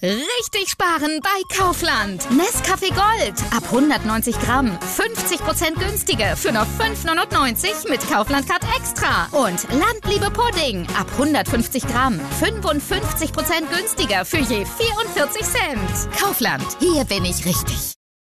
Richtig sparen bei Kaufland. Nescafé Gold ab 190 Gramm. 50% günstiger für nur 5,99 mit Kaufland Card Extra. Und Landliebe Pudding ab 150 Gramm. 55% günstiger für je 44 Cent. Kaufland, hier bin ich richtig.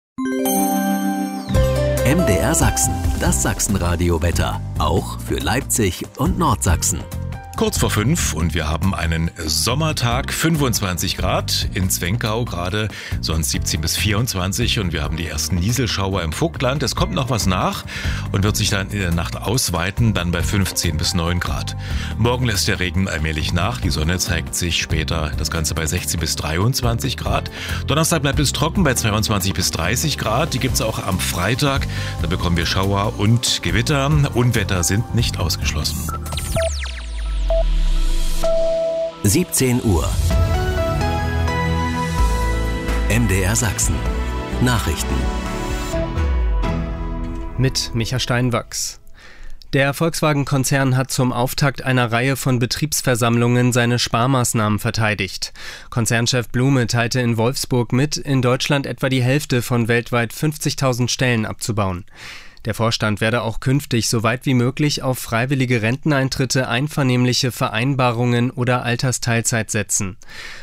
MDR Sachsen, das Sachsenradio-Wetter. Auch für Leipzig und Nordsachsen. Kurz vor 5 und wir haben einen Sommertag, 25 Grad in Zwenkau gerade, sonst 17 bis 24 und wir haben die ersten Nieselschauer im Vogtland. Es kommt noch was nach und wird sich dann in der Nacht ausweiten, dann bei 15 bis 9 Grad. Morgen lässt der Regen allmählich nach, die Sonne zeigt sich später, das Ganze bei 16 bis 23 Grad. Donnerstag bleibt es trocken bei 22 bis 30 Grad, die gibt es auch am Freitag, da bekommen wir Schauer und Gewitter. Unwetter sind nicht ausgeschlossen. 17 Uhr. MDR Sachsen. Nachrichten. Mit Micha Steinwachs. Der Volkswagen-Konzern hat zum Auftakt einer Reihe von Betriebsversammlungen seine Sparmaßnahmen verteidigt. Konzernchef Blume teilte in Wolfsburg mit, in Deutschland etwa die Hälfte von weltweit 50.000 Stellen abzubauen. Der Vorstand werde auch künftig so weit wie möglich auf freiwillige Renteneintritte, einvernehmliche Vereinbarungen oder Altersteilzeit setzen.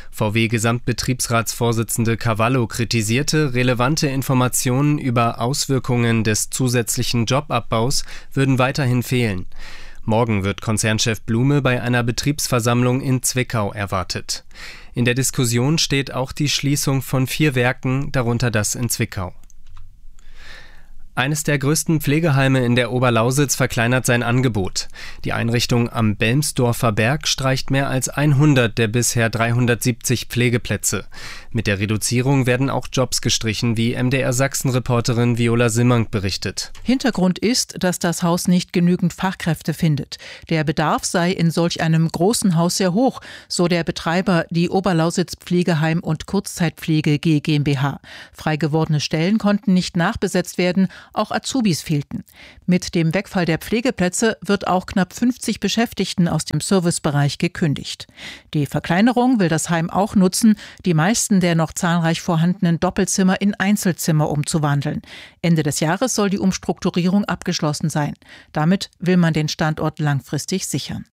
VW-Gesamtbetriebsratsvorsitzende Cavallo kritisierte, relevante Informationen über Auswirkungen des zusätzlichen Jobabbaus würden weiterhin fehlen. Morgen wird Konzernchef Blume bei einer Betriebsversammlung in Zwickau erwartet. In der Diskussion steht auch die Schließung von 4 Werken, darunter das in Zwickau. Eines der größten Pflegeheime in der Oberlausitz verkleinert sein Angebot. Die Einrichtung am Belmsdorfer Berg streicht mehr als 100 der bisher 370 Pflegeplätze. Mit der Reduzierung werden auch Jobs gestrichen, wie MDR-Sachsen-Reporterin Viola Simmank berichtet. Hintergrund ist, dass das Haus nicht genügend Fachkräfte findet. Der Bedarf sei in solch einem großen Haus sehr hoch, so der Betreiber, die Oberlausitz Pflegeheim- und Kurzzeitpflege GmbH. Frei gewordene Stellen konnten nicht nachbesetzt werden, auch Azubis fehlten. Mit dem Wegfall der Pflegeplätze wird auch knapp 50 Beschäftigten aus dem Servicebereich gekündigt. Die Verkleinerung will das Heim auch nutzen, die meisten der noch zahlreich vorhandenen Doppelzimmer in Einzelzimmer umzuwandeln. Ende des Jahres soll die Umstrukturierung abgeschlossen sein. Damit will man den Standort langfristig sichern.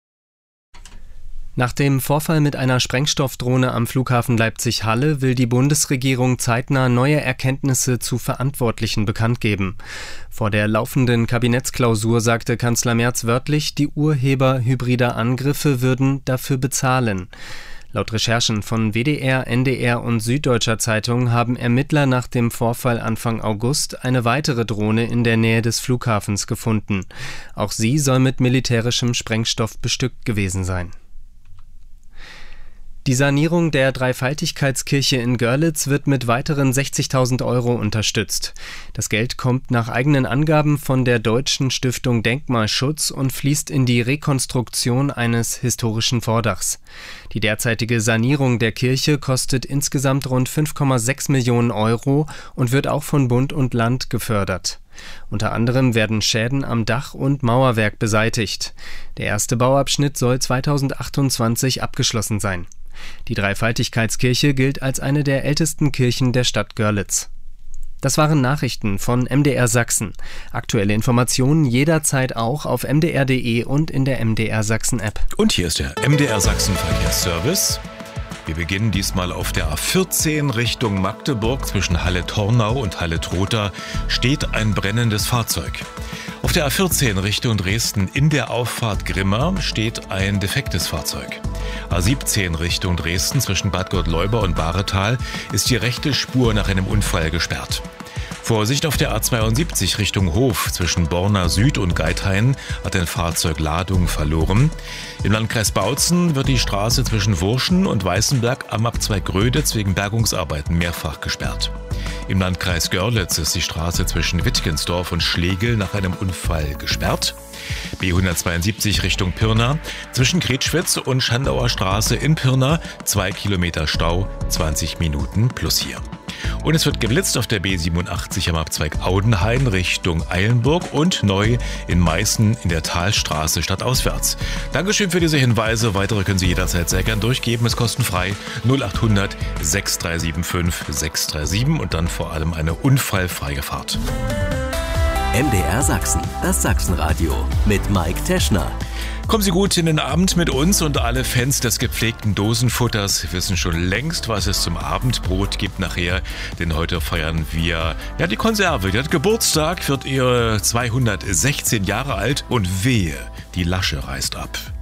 Nach dem Vorfall mit einer Sprengstoffdrohne am Flughafen Leipzig-Halle will die Bundesregierung zeitnah neue Erkenntnisse zu Verantwortlichen bekannt geben. Vor der laufenden Kabinettsklausur sagte Kanzler Merz wörtlich, die Urheber hybrider Angriffe würden dafür bezahlen. Laut Recherchen von WDR, NDR und Süddeutscher Zeitung haben Ermittler nach dem Vorfall Anfang August eine weitere Drohne in der Nähe des Flughafens gefunden. Auch sie soll mit militärischem Sprengstoff bestückt gewesen sein. Die Sanierung der Dreifaltigkeitskirche in Görlitz wird mit weiteren 60.000 € unterstützt. Das Geld kommt nach eigenen Angaben von der Deutschen Stiftung Denkmalschutz und fließt in die Rekonstruktion eines historischen Vordachs. Die derzeitige Sanierung der Kirche kostet insgesamt rund 5,6 Millionen € und wird auch von Bund und Land gefördert. Unter anderem werden Schäden am Dach und Mauerwerk beseitigt. Der erste Bauabschnitt soll 2028 abgeschlossen sein. Die Dreifaltigkeitskirche gilt als eine der ältesten Kirchen der Stadt Görlitz. Das waren Nachrichten von MDR Sachsen. Aktuelle Informationen jederzeit auch auf mdr.de und in der MDR Sachsen App. Und hier ist der MDR Sachsen Verkehrsservice. Wir beginnen diesmal auf der A14 Richtung Magdeburg. Zwischen Halle-Tornau und Halle-Trotha steht ein brennendes Fahrzeug. Auf der A14 Richtung Dresden in der Auffahrt Grimma steht ein defektes Fahrzeug. A17 Richtung Dresden zwischen Bad Gottleuba und Bahretal ist die rechte Spur nach einem Unfall gesperrt. Vorsicht auf der A72 Richtung Hof zwischen Borna Süd und Geithain hat ein Fahrzeug Ladung verloren. Im Landkreis Bautzen wird die Straße zwischen Wurschen und Weißenberg am Abzweig Gröditz wegen Bergungsarbeiten mehrfach gesperrt. Im Landkreis Görlitz ist die Straße zwischen Wittgensdorf und Schlegel nach einem Unfall gesperrt. B172 Richtung Pirna. Zwischen Kretschwitz und Schandauer Straße in Pirna 2 Kilometer Stau, 20 Minuten plus hier. Und es wird geblitzt auf der B87 am Abzweig Audenhain Richtung Eilenburg und neu in Meißen in der Talstraße stadtauswärts. Dankeschön für diese Hinweise. Weitere können Sie jederzeit sehr gern durchgeben. Ist kostenfrei 0800 6375 637 und dann vor allem eine unfallfreie Fahrt. MDR Sachsen, das Sachsenradio mit Mike Teschner. Kommen Sie gut in den Abend mit uns und alle Fans des gepflegten Dosenfutters wissen schon längst, was es zum Abendbrot gibt nachher, denn heute feiern wir die Konserve. Die hat Geburtstag, wird ihre 216 Jahre alt und wehe, die Lasche reißt ab.